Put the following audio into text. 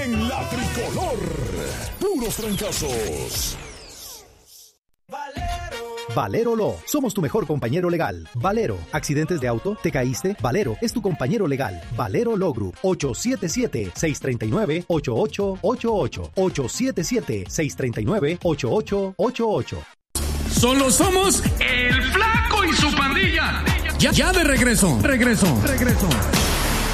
en la tricolor. Puros trancazos. Valero Law. Somos tu mejor compañero legal. Valero. ¿Accidentes de auto? ¿Te caíste? Valero es tu compañero legal. Valero Law Group. 877-639-8888. 877-639-8888. Solo somos el Flaco y su pandilla. Ya de regreso.